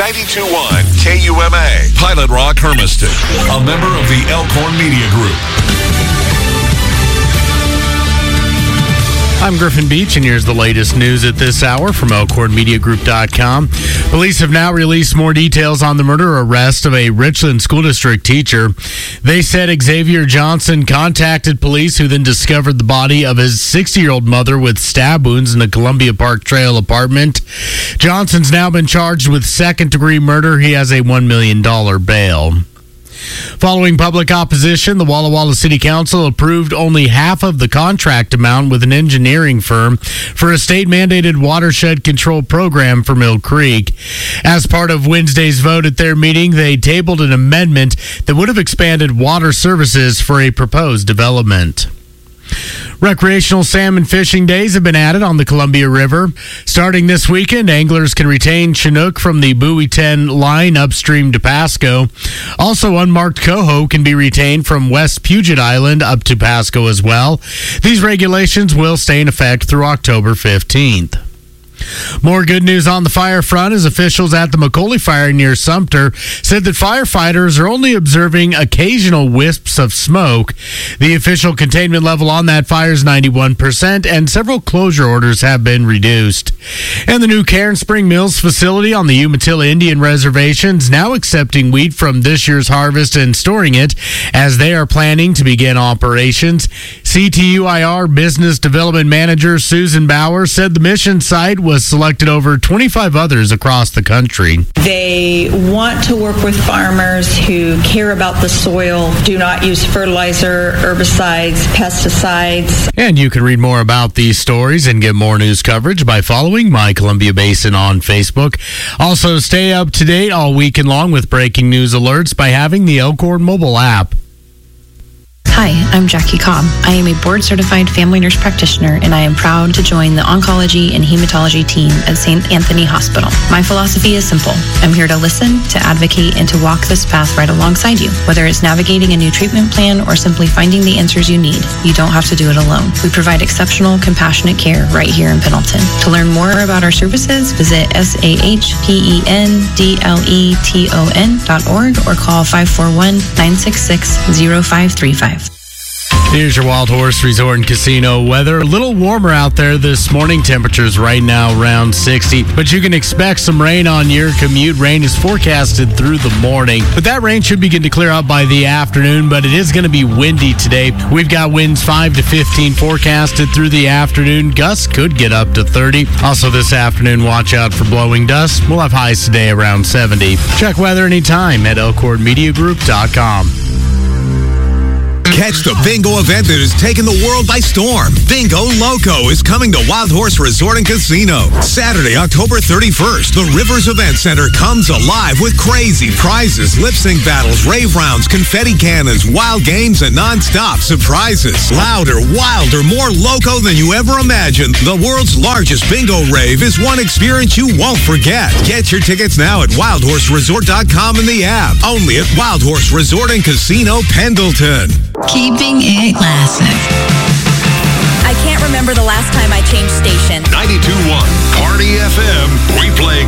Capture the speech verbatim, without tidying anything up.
ninety-two point one K U M A, Pilot Rock, Hermiston, a member of the Elkhorn Media Group. I'm Griffin Beach, and here's the latest news at this hour from Elkhorn Media Group dot com. Police have now released more details on the murder arrest of a Richland School District teacher. They said Xavier Johnson contacted police, who then discovered the body of his sixty-year-old mother with stab wounds in the Columbia Park Trail apartment. Johnson's now been charged with second-degree murder. He has a one million dollars bail. Following public opposition, the Walla Walla City Council approved only half of the contract amount with an engineering firm for a state-mandated watershed control program for Mill Creek. As part of Wednesday's vote at their meeting, they tabled an amendment that would have expanded water services for a proposed development. Recreational salmon fishing days have been added on the Columbia River. Starting this weekend, anglers can retain Chinook from the Buoy ten line upstream to Pasco. Also, unmarked coho can be retained from West Puget Island up to Pasco as well. These regulations will stay in effect through October fifteenth. More good news on the fire front as officials at the McCauley Fire near Sumter said that firefighters are only observing occasional wisps of smoke. The official containment level on that fire is ninety-one percent, and several closure orders have been reduced. And the new Cairn Spring Mills facility on the Umatilla Indian Reservation is now accepting wheat from this year's harvest and storing it as they are planning to begin operations. C T U I R Business Development Manager Susan Bauer said the mission site was selected over twenty-five others across the country. They want to work with farmers who care about the soil, do not use fertilizer, herbicides, pesticides. And you can read more about these stories and get more news coverage by following My Columbia Basin on Facebook. Also, stay up to date all weekend long with breaking news alerts by having the Elkhorn mobile app. Hi, I'm Jackie Cobb. I am a board-certified family nurse practitioner, and I am proud to join the oncology and hematology team at Saint Anthony Hospital. My philosophy is simple. I'm here to listen, to advocate, and to walk this path right alongside you. Whether it's navigating a new treatment plan or simply finding the answers you need, you don't have to do it alone. We provide exceptional, compassionate care right here in Pendleton. To learn more about our services, visit S A H P E N D L E T O N dot org or call five four one, nine six six, zero five three five. Here's your Wild Horse Resort and Casino weather. A little warmer out there this morning. Temperatures right now around sixty, but you can expect some rain on your commute. Rain is forecasted through the morning, but that rain should begin to clear up by the afternoon, but it is going to be windy today. We've got winds five to fifteen forecasted through the afternoon. Gusts could get up to thirty. Also this afternoon, watch out for blowing dust. We'll have highs today around seventy. Check weather anytime at Elkhorn Media Group dot com. Catch the bingo event that has taken the world by storm. Bingo Loco is coming to Wild Horse Resort and Casino. Saturday, October thirty-first, the Rivers Event Center comes alive with crazy prizes, lip sync battles, rave rounds, confetti cannons, wild games, and non-stop surprises. Louder, wilder, more loco than you ever imagined. The world's largest bingo rave is one experience you won't forget. Get your tickets now at wild horse resort dot com in the app. Only at Wild Horse Resort and Casino, Pendleton. Keeping it classic. I can't remember the last time I changed station. ninety-two point one Party F M, we play